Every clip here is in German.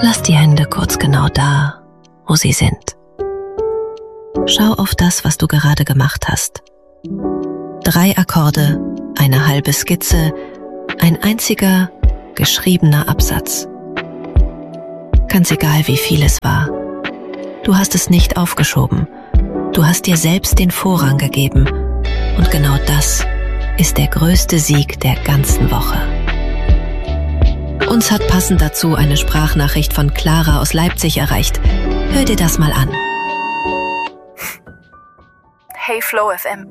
Lass die Hände kurz genau da, wo sie sind. Schau auf das, was du gerade gemacht hast. 3 Akkorde, eine halbe Skizze, ein einziger geschriebener Absatz. Ganz egal, wie viel es war. Du hast es nicht aufgeschoben. Du hast dir selbst den Vorrang gegeben. Und genau das ist der größte Sieg der ganzen Woche. Uns hat passend dazu eine Sprachnachricht von Clara aus Leipzig erreicht. Hör dir das mal an. Hey Flow FM.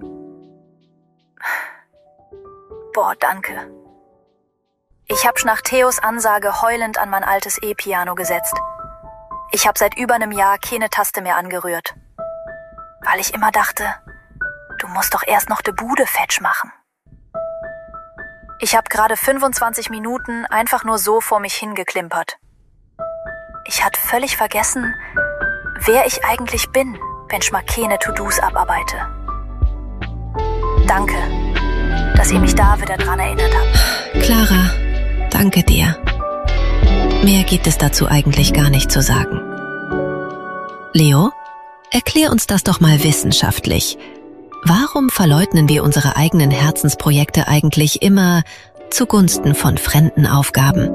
Boah, danke. Ich hab nach Theos Ansage heulend an mein altes E-Piano gesetzt. Ich hab seit über einem Jahr keine Taste mehr angerührt. Weil ich immer dachte, du musst doch erst noch de Bude fetsch machen. Ich hab gerade 25 Minuten einfach nur so vor mich hingeklimpert. Ich hatte völlig vergessen, wer ich eigentlich bin, wenn ich mal keine To-Dos abarbeite. Danke, dass ihr mich da wieder dran erinnert habt. Clara, danke dir. Mehr gibt es dazu eigentlich gar nicht zu sagen. Leo, erklär uns das doch mal wissenschaftlich. Warum verleugnen wir unsere eigenen Herzensprojekte eigentlich immer zugunsten von fremden Aufgaben?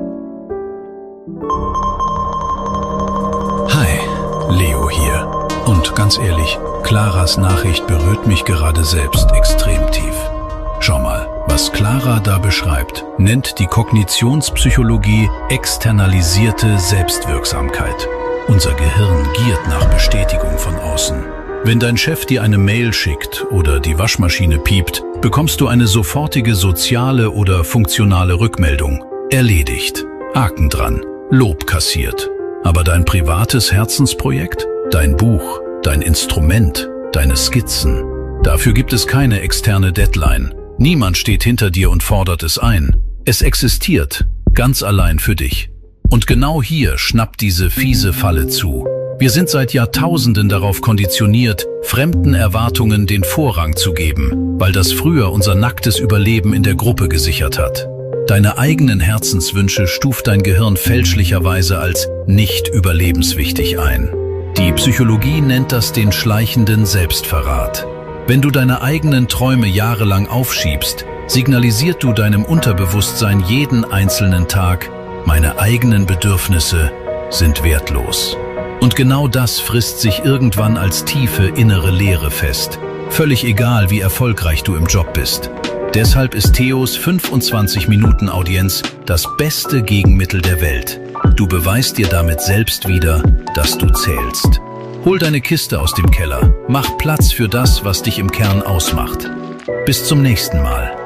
Hi, Leo hier. Und ganz ehrlich, Claras Nachricht berührt mich gerade selbst extrem tief. Schau mal, was Clara da beschreibt, nennt die Kognitionspsychologie externalisierte Selbstwirksamkeit. Unser Gehirn giert nach Bestätigung von außen. Wenn dein Chef dir eine Mail schickt oder die Waschmaschine piept, bekommst du eine sofortige soziale oder funktionale Rückmeldung. Erledigt. Haken dran. Lob kassiert. Aber dein privates Herzensprojekt? Dein Buch? Dein Instrument? Deine Skizzen? Dafür gibt es keine externe Deadline. Niemand steht hinter dir und fordert es ein. Es existiert. Ganz allein für dich. Und genau hier schnappt diese fiese Falle zu. Wir sind seit Jahrtausenden darauf konditioniert, fremden Erwartungen den Vorrang zu geben, weil das früher unser nacktes Überleben in der Gruppe gesichert hat. Deine eigenen Herzenswünsche stuft dein Gehirn fälschlicherweise als nicht überlebenswichtig ein. Die Psychologie nennt das den schleichenden Selbstverrat. Wenn du deine eigenen Träume jahrelang aufschiebst, signalisierst du deinem Unterbewusstsein jeden einzelnen Tag, meine eigenen Bedürfnisse sind wertlos. Und genau das frisst sich irgendwann als tiefe innere Leere fest. Völlig egal, wie erfolgreich du im Job bist. Deshalb ist Theos 25-Minuten-Audienz das beste Gegenmittel der Welt. Du beweist dir damit selbst wieder, dass du zählst. Hol deine Kiste aus dem Keller. Mach Platz für das, was dich im Kern ausmacht. Bis zum nächsten Mal.